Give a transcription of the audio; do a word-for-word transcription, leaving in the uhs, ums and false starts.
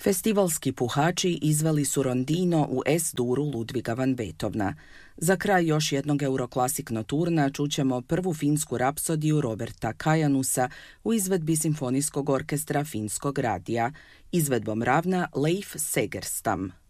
Festivalski puhači izveli su Rondino u S-duru Ludviga van Beethovna. Za kraj još jednog Euroklasik noturna čućemo prvu finsku rapsodiju Roberta Kajanusa u izvedbi Simfonijskog orkestra Finskog radija. Izvedbom ravna Leif Segerstam.